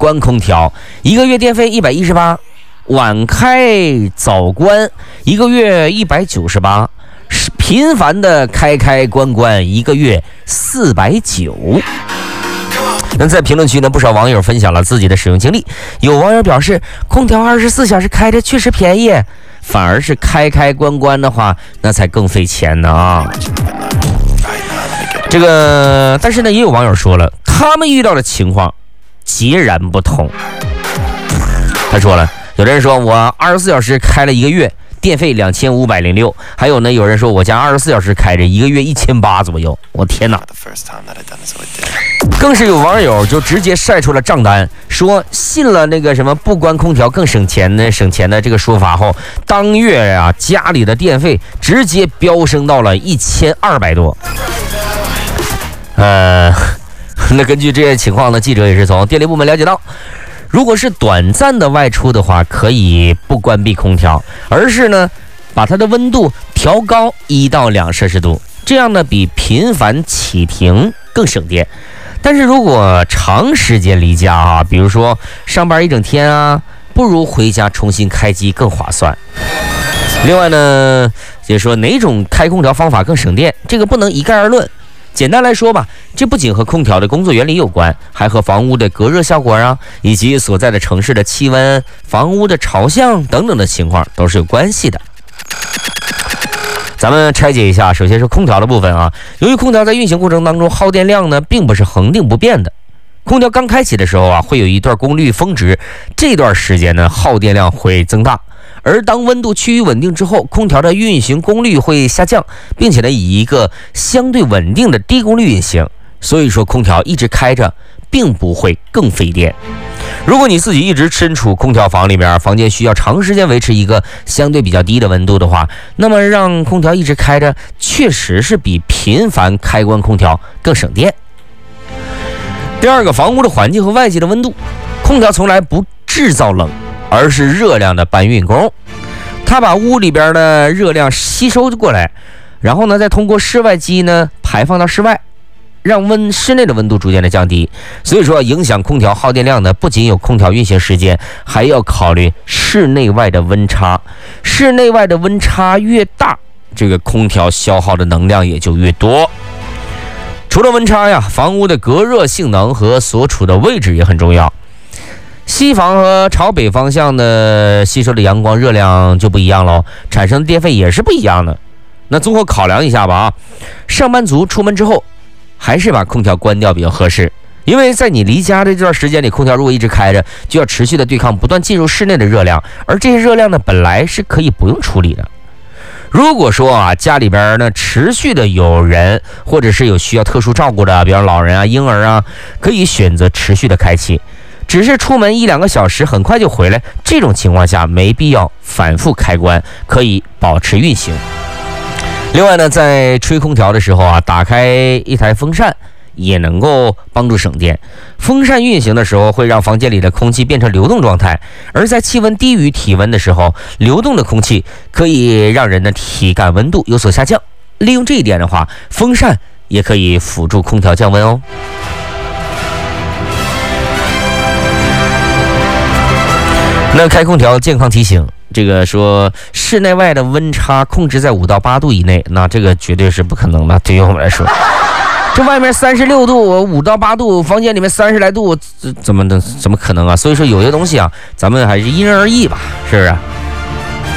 关空调，1个月电费118；晚开早关1个月198；频繁的开关1个月490。那在评论区呢，不少网友分享了自己的使用经历。有网友表示，空调24小时开着确实便宜，反而是开关的话，那才更费钱呢啊。但是呢，也有网友说了，他们遇到的情况截然不同。他说了，有的人说我24小时开了1个月，电费2506，还有呢，有人说我家24小时开着1个月1800左右。我天哪！更是有网友就直接晒出了账单，说信了那个什么不关空调更省钱的这个说法后，当月啊家里的电费直接飙升到了1200多。那根据这些情况呢，记者也是从电力部门了解到，如果是短暂的外出的话，可以不关闭空调，而是呢把它的温度调高1到2摄氏度，这样呢比频繁启停更省电。但是如果长时间离家啊，比如说上班一整天啊，不如回家重新开机更划算。另外呢，也说哪种开空调方法更省电，这个不能一概而论。简单来说吧，这不仅和空调的工作原理有关，还和房屋的隔热效果啊，以及所在的城市的气温、房屋的朝向等等的情况都是有关系的。咱们拆解一下，首先是空调的部分啊。由于空调在运行过程当中耗电量呢，并不是恒定不变的。空调刚开启的时候啊，会有一段功率峰值，这段时间呢，耗电量会增大。而当温度趋于稳定之后，空调的运行功率会下降，并且呢以一个相对稳定的低功率运行。所以说空调一直开着并不会更费电。如果你自己一直身处空调房里面，房间需要长时间维持一个相对比较低的温度的话，那么让空调一直开着确实是比频繁开关空调更省电。第二个，房屋的环境和外界的温度。空调从来不制造冷，而是热量的搬运工，它把屋里边的热量吸收过来，然后呢再通过室外机呢排放到室外，让室内的温度逐渐的降低。所以说影响空调耗电量呢，不仅有空调运行时间，还要考虑室内外的温差。室内外的温差越大，这个空调消耗的能量也就越多。除了温差呀，房屋的隔热性能和所处的位置也很重要。西房和朝北方向的吸收的阳光热量就不一样喽，产生的电费也是不一样的。那综合考量一下吧啊，上班族出门之后还是把空调关掉比较合适，因为在你离家的这段时间里，空调如果一直开着，就要持续的对抗不断进入室内的热量，而这些热量呢本来是可以不用处理的。如果说啊家里边呢持续的有人或者是有需要特殊照顾的，比如老人啊、婴儿啊，可以选择持续的开启。只是出门1-2个小时很快就回来，这种情况下没必要反复开关，可以保持运行。另外呢，在吹空调的时候啊，打开一台风扇也能够帮助省电。风扇运行的时候会让房间里的空气变成流动状态，而在气温低于体温的时候，流动的空气可以让人的体感温度有所下降。利用这一点的话，风扇也可以辅助空调降温哦。那开空调健康提醒，这个说室内外的温差控制在5到8度以内，那这个绝对是不可能的。对于我们来说，这外面36度，5到8度，房间里面30来度，怎么可能啊？所以说有些东西啊，咱们还是因人而异吧，是不是？